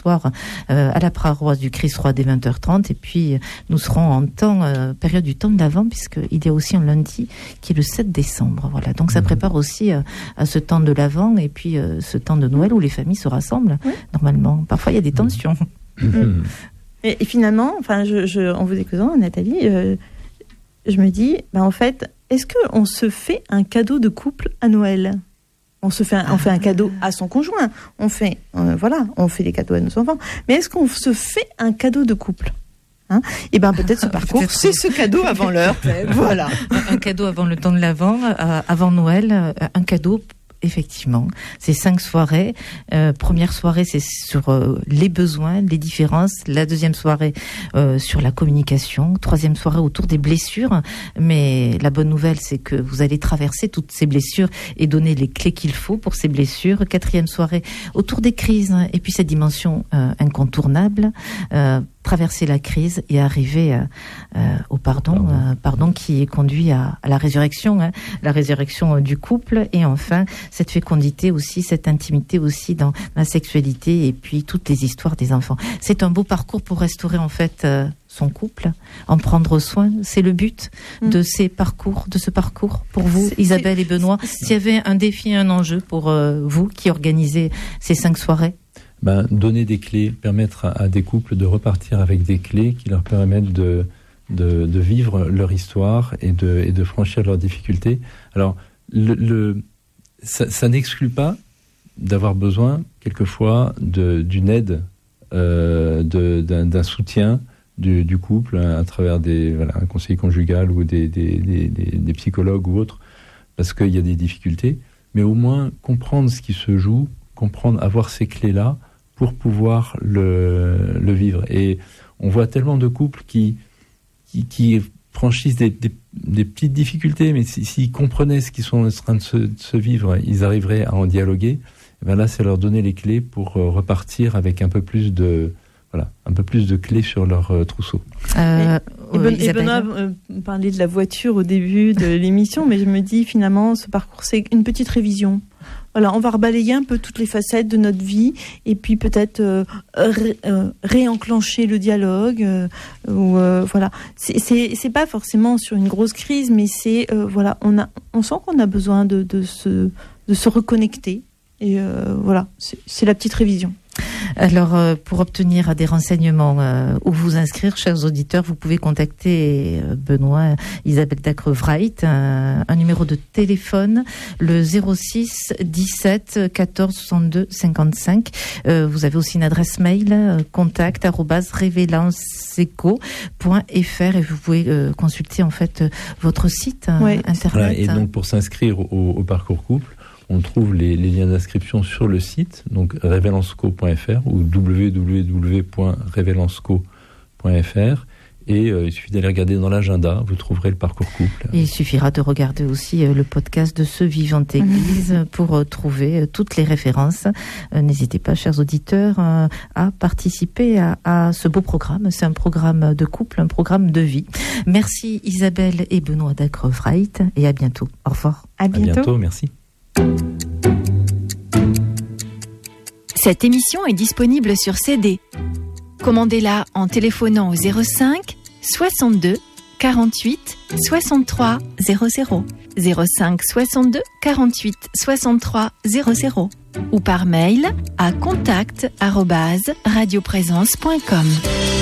soir à la paroisse du Christ-Roi dès 20h30. Et puis, nous serons en période du temps de l'Avent, puisqu'il y a aussi un lundi qui est le 7 décembre. Voilà. Donc, ça prépare aussi à ce temps de l'Avent et puis ce temps de Noël où les familles se rassemblent, normalement. Parfois, il y a des tensions. Et finalement, en vous écoutant, Nathalie, je me dis, en fait, est-ce qu'on se fait un cadeau de couple à Noël ? On fait un cadeau à son conjoint. On fait des cadeaux à nos enfants. Mais est-ce qu'on se fait un cadeau de couple ? Et peut-être ce parcours, c'est ce cadeau avant l'heure. Voilà. Un cadeau avant le temps de l'Avent, avant Noël, un cadeau. Effectivement, c'est 5 soirées. Première soirée, c'est sur les besoins, les différences. La deuxième soirée, sur la communication. Troisième soirée, autour des blessures. Mais la bonne nouvelle, c'est que vous allez traverser toutes ces blessures et donner les clés qu'il faut pour ces blessures. Quatrième soirée, autour des crises. Et puis cette dimension incontournable, traverser la crise et arriver au pardon qui est conduit à la résurrection, la résurrection du couple, et enfin cette fécondité aussi, cette intimité aussi dans la sexualité et puis toutes les histoires des enfants. C'est un beau parcours pour restaurer en fait son couple, en prendre soin. C'est le but de ce parcours pour vous, Isabelle et Benoît. S'il y avait un défi, un enjeu pour vous qui organisez ces 5 soirées? Donner des clés, permettre à des couples de repartir avec des clés qui leur permettent de vivre leur histoire et de franchir leurs difficultés. Alors, ça n'exclut pas d'avoir besoin, quelquefois, d'une aide, d'un soutien du couple à travers un conseiller conjugal ou des psychologues ou autres, parce qu'il y a des difficultés. Mais au moins, comprendre ce qui se joue, avoir ces clés-là, pour pouvoir le vivre. Et on voit tellement de couples qui franchissent des petites difficultés, mais s'ils comprenaient ce qu'ils sont en train de se vivre, ils arriveraient à en dialoguer. Et là, c'est leur donner les clés pour repartir avec un peu plus de clés sur leur trousseau. Et Benoît parlait de la voiture au début de l'émission, mais je me dis finalement, ce parcours, c'est une petite révision. Voilà, on va rebalayer un peu toutes les facettes de notre vie et puis peut-être réenclencher le dialogue. Voilà, c'est pas forcément sur une grosse crise, mais c'est on sent qu'on a besoin de se reconnecter. Et voilà, c'est la petite révision. Alors, pour obtenir des renseignements ou vous inscrire, chers auditeurs, vous pouvez contacter Benoît, Isabelle Dacre-Wright, un numéro de téléphone, le 06 17 14 62 55. Vous avez aussi une adresse mail, contact@revelanceco.fr, et vous pouvez consulter en fait votre site internet. Voilà, et donc pour s'inscrire au parcours couple, on trouve les liens d'inscription sur le site, donc revelansco.fr ou www.revelansco.fr. Et il suffit d'aller regarder dans l'agenda, vous trouverez le parcours couple. Et il suffira de regarder aussi le podcast de Ce Vivante Église pour trouver toutes les références. N'hésitez pas, chers auditeurs, à participer à ce beau programme. C'est un programme de couple, un programme de vie. Merci Isabelle et Benoît Dacre-Wright, et à bientôt. Au revoir. À bientôt, merci. Cette émission est disponible sur CD. Commandez-la en téléphonant au 05 62 48 63 00, 05 62 48 63 00, ou par mail à contact@radioprésence.com.